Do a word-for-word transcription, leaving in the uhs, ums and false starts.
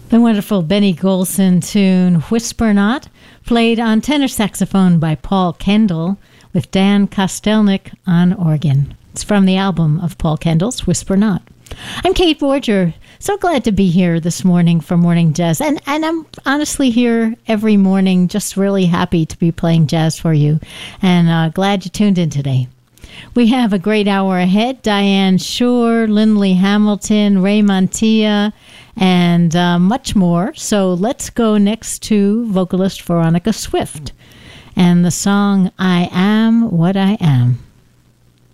The wonderful Benny Golson tune, Whisper Not, played on tenor saxophone by Paul Kendall with Dan Kostelnik on organ. It's from the album of Paul Kendall's Whisper Not. I'm Kate Borger. So glad to be here this morning for Morning Jazz. And, and I'm honestly here every morning, just really happy to be playing jazz for you. And uh, glad you tuned in today. We have a great hour ahead. Diane Shore, Lindley Hamilton, Ray Montilla, and uh, much more. So let's go next to vocalist Veronica Swift and the song I Am What I Am.